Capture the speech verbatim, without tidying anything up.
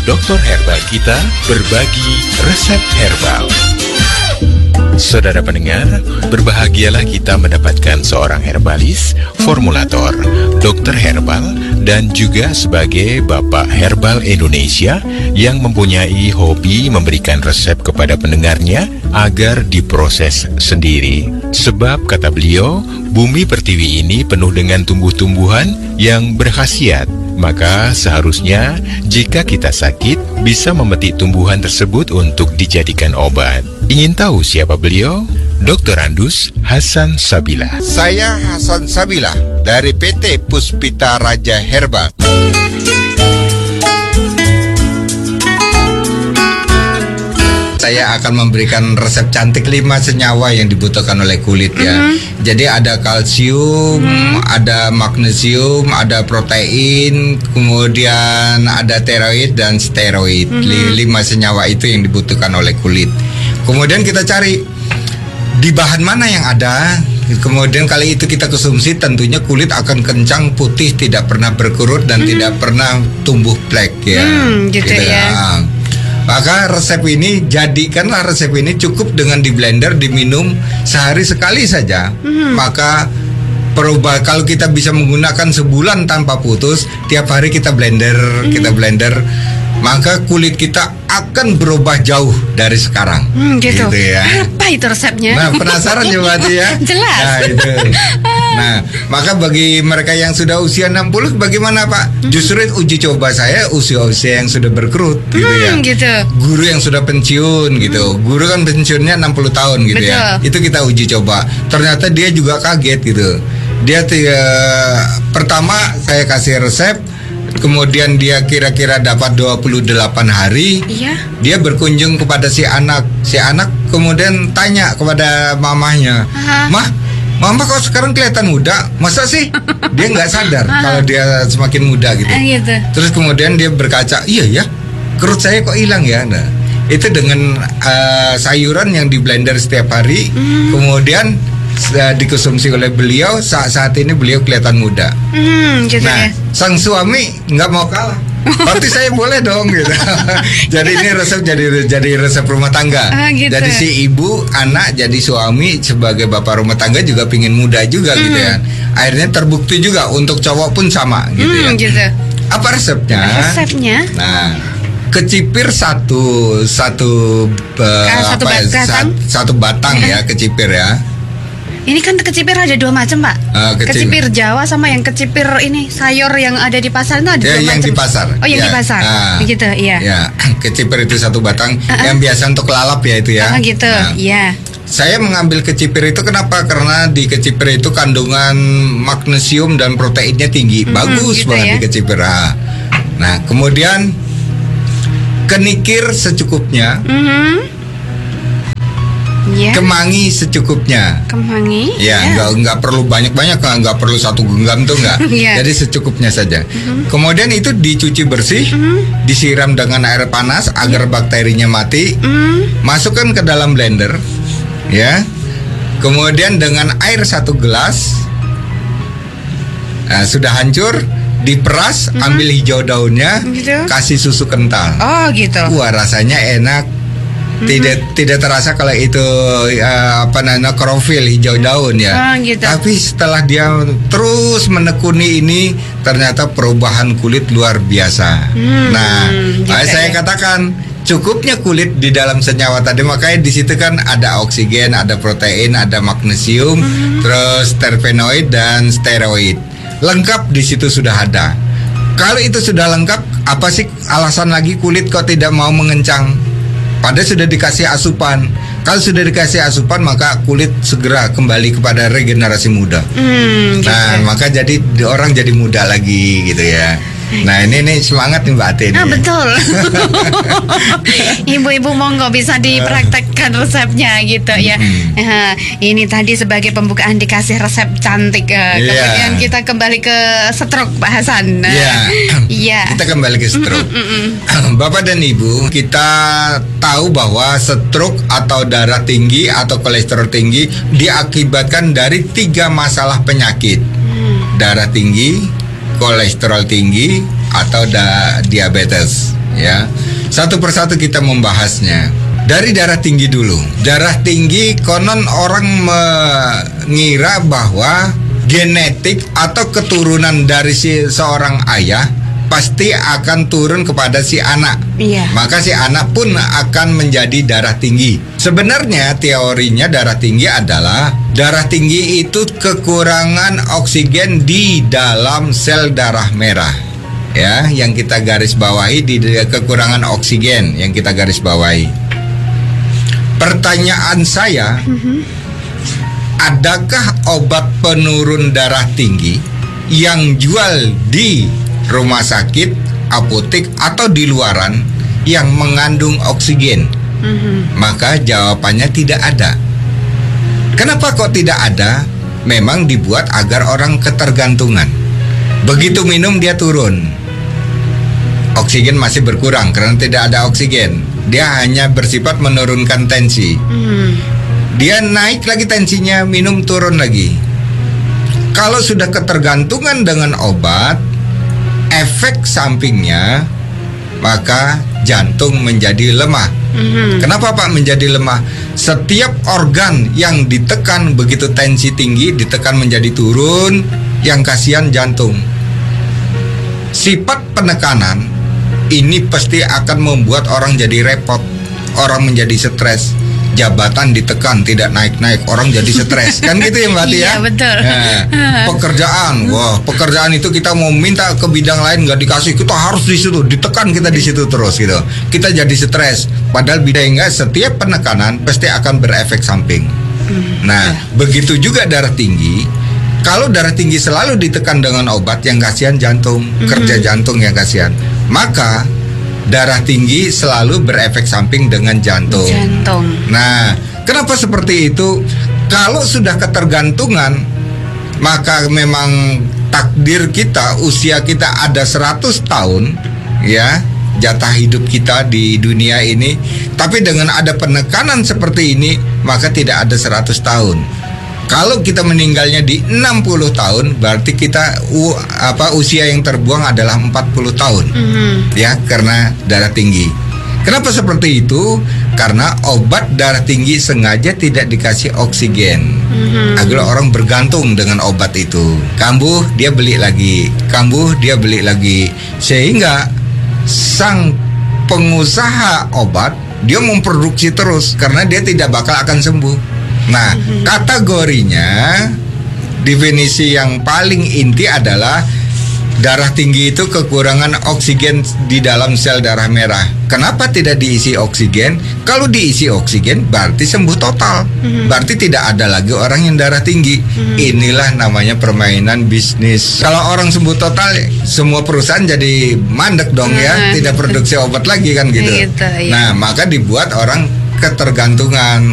dokter herbal kita berbagi resep herbal. Saudara pendengar, berbahagialah kita mendapatkan seorang herbalis, formulator, dokter herbal, dan juga sebagai Bapak Herbal Indonesia yang mempunyai hobi memberikan resep kepada pendengarnya agar diproses sendiri. Sebab, kata beliau, bumi pertiwi ini penuh dengan tumbuh-tumbuhan yang berkhasiat. Maka seharusnya jika kita sakit bisa memetik tumbuhan tersebut untuk dijadikan obat. Ingin tahu siapa beliau? dokter Andus Hasan Sabila. Saya Hasan Sabila dari P T Puspita Raja Herbal. Saya akan memberikan resep cantik lima senyawa yang dibutuhkan oleh kulit ya. Mm-hmm. Jadi ada kalsium, mm-hmm. ada magnesium, ada protein, kemudian ada tiroid dan steroid. Mm-hmm. Lima senyawa itu yang dibutuhkan oleh kulit. Kemudian kita cari di bahan mana yang ada. Kemudian kali itu kita konsumsi, tentunya kulit akan kencang, putih, tidak pernah berkerut dan mm-hmm. tidak pernah tumbuh flek ya. Mm, gitu, gitu ya. ya. Maka resep ini, jadikanlah resep ini cukup dengan di blender, diminum sehari sekali saja. Hmm. Maka perubah, kalau kita bisa menggunakan sebulan tanpa putus, tiap hari kita blender, hmm. kita blender, maka kulit kita akan berubah jauh dari sekarang. Hmm, gitu. gitu ya. Apa itu resepnya? Nah, penasaran ya berarti ya? Jelas. Nah, itu. Nah, maka bagi mereka yang sudah usia enam puluh bagaimana Pak? Hmm. Justru uji coba saya usia-usia yang sudah berkerut gitu hmm, ya. Gitu. Guru yang sudah pensiun gitu. Hmm. Guru kan pensiunnya enam puluh tahun gitu. Betul. Ya. Itu kita uji coba. Ternyata dia juga kaget gitu. Dia tiga, pertama saya kasih resep, kemudian dia kira-kira dapat dua puluh delapan hari. Iya. Dia berkunjung kepada si anak. Si anak kemudian tanya kepada mamahnya, Aha. "Mah, Mama kok sekarang kelihatan muda? Masa sih?" Dia nggak sadar kalau dia semakin muda gitu. gitu. Terus kemudian dia berkaca, "Iya ya, kerut saya kok hilang ya." Nah, itu dengan uh, sayuran yang di blender setiap hari, mm. kemudian uh, dikonsumsi oleh beliau. Saat-saat ini beliau kelihatan muda. Mm, gitu nah, ya. sang suami nggak mau kalah. Berarti saya boleh dong gitu. Jadi ini resep jadi jadi resep rumah tangga. Ah, gitu. Jadi si ibu, anak jadi suami sebagai bapak rumah tangga juga pingin muda juga mm. gitu ya. Akhirnya terbukti juga untuk cowok pun sama gitu mm, ya. Gitu. Apa resepnya? Resepnya? Nah, kecipir satu satu uh, satu apa batang, sat, satu batang ya kecipir ya. Ini kan kecipir ada dua macam Pak. Uh, kecipir. kecipir Jawa sama yang kecipir ini sayur yang ada di pasar itu ada ya, dua yang macam. di pasar. Oh yang ya. di pasar. Uh, Begitu iya. Ya, kecipir itu satu batang uh-uh. yang biasa untuk lalap ya itu ya. Oh gitu. Iya. Nah, saya mengambil kecipir itu kenapa? Karena di kecipir itu kandungan magnesium dan proteinnya tinggi. Mm-hmm, bagus gitu banget ya? Di kecipir. Nah, kemudian kenikir secukupnya. Mm-hmm. Yeah. Kemangi secukupnya. Kemangi? Ya, yeah. nggak nggak perlu banyak-banyak, nggak perlu satu genggam tuh nggak. yeah. Jadi secukupnya saja. Mm-hmm. Kemudian itu dicuci bersih, mm-hmm. disiram dengan air panas agar yeah. bakterinya mati. Mm-hmm. Masukkan ke dalam blender, ya. Kemudian dengan air satu gelas, nah, sudah hancur, diperas, mm-hmm. ambil hijau daunnya, gitu. Kasih susu kental. Oh gitu. Wah rasanya enak. Tidak mm-hmm. tidak terasa kalau itu uh, apa namanya klorofil hijau daun ya. Oh, gitu. Tapi setelah dia terus menekuni ini ternyata perubahan kulit luar biasa. Hmm, nah, gitu saya ya. Katakan cukupnya kulit di dalam senyawa tadi, makanya di situ kan ada oksigen, ada protein, ada magnesium, hmm. terus terpenoid dan steroid. Lengkap di situ sudah ada. Kalau itu sudah lengkap, apa sih alasan lagi kulit kok tidak mau mengencang? Padahal sudah dikasih asupan. Kalau sudah dikasih asupan maka kulit segera kembali kepada regenerasi muda. Hmm, gitu. Nah maka jadi orang jadi muda lagi gitu ya. Nah ini nih semangat nih Mbak Ate. Ah betul. Ibu-ibu monggo bisa dipraktekkan resepnya gitu ya. Hmm. Nah, ini tadi sebagai pembukaan dikasih resep cantik. Uh, yeah. Kemudian kita kembali ke stroke Pak Hasan. Iya. Yeah. yeah. Kita kembali ke stroke. Mm-mm. Bapak dan Ibu, kita tahu bahwa stroke atau darah tinggi atau kolesterol tinggi diakibatkan dari tiga masalah penyakit. Hmm. Darah tinggi, kolesterol tinggi, atau da- diabetes ya. Satu persatu kita membahasnya. Dari darah tinggi dulu. Darah tinggi konon orang mengira bahwa genetik atau keturunan dari si seorang ayah pasti akan turun kepada si anak. Iya. Maka si anak pun akan menjadi darah tinggi. Sebenarnya teorinya darah tinggi adalah darah tinggi itu kekurangan oksigen di dalam sel darah merah. Ya, yang kita garis bawahi di kekurangan oksigen yang kita garis bawahi. Pertanyaan saya, mm-hmm. adakah obat penurun darah tinggi yang jual di rumah sakit, apotek atau di luaran yang mengandung oksigen? Mm-hmm. Maka jawabannya tidak ada. Kenapa kok tidak ada? Memang dibuat agar orang ketergantungan. Begitu minum dia turun, oksigen masih berkurang karena tidak ada oksigen. Dia hanya bersifat menurunkan tensi. Hmm. Dia naik lagi tensinya, minum turun lagi. Kalau sudah ketergantungan dengan obat, efek sampingnya maka jantung menjadi lemah. Hmm. Kenapa Pak menjadi lemah? Setiap organ yang ditekan begitu tensi tinggi ditekan menjadi turun, yang kasihan jantung. Sifat penekanan ini pasti akan membuat orang jadi repot, orang menjadi stres, jabatan ditekan tidak naik-naik, orang jadi stres, kan gitu ya Mbak Tia? Iya betul. Nah, pekerjaan, wah pekerjaan itu kita mau minta ke bidang lain nggak dikasih, kita harus di situ, ditekan kita di situ terus gitu, kita jadi stres. Padahal bidang enggak, setiap penekanan pasti akan berefek samping. Nah, begitu juga darah tinggi. Kalau darah tinggi selalu ditekan dengan obat, yang kasihan jantung, mm-hmm. kerja jantung yang kasihan. Maka darah tinggi selalu berefek samping dengan jantung. Jantung. Nah, kenapa seperti itu? Kalau sudah ketergantungan, maka memang takdir kita, usia kita ada seratus tahun, ya, jatah hidup kita di dunia ini. Tapi dengan ada penekanan seperti ini, maka tidak ada seratus tahun. Kalau kita meninggalnya di enam puluh tahun, berarti kita uh, apa usia yang terbuang adalah empat puluh tahun. Mm-hmm. Ya, karena darah tinggi. Kenapa seperti itu? Karena obat darah tinggi sengaja tidak dikasih oksigen. Mm-hmm. Agar orang bergantung dengan obat itu. Kambuh dia beli lagi, kambuh dia beli lagi, sehingga sang pengusaha obat dia memproduksi terus karena dia tidak bakal akan sembuh. Nah, mm-hmm. kategorinya, definisi yang paling inti adalah darah tinggi itu kekurangan oksigen di dalam sel darah merah. Kenapa tidak diisi oksigen? Kalau diisi oksigen berarti sembuh total. Mm-hmm. Berarti tidak ada lagi orang yang darah tinggi. Mm-hmm. Inilah namanya permainan bisnis. Kalau orang sembuh total, semua perusahaan jadi mandek dong, mm-hmm. ya, tidak produksi obat lagi kan gitu. Gitu, iya. Nah, maka dibuat orang ketergantungan.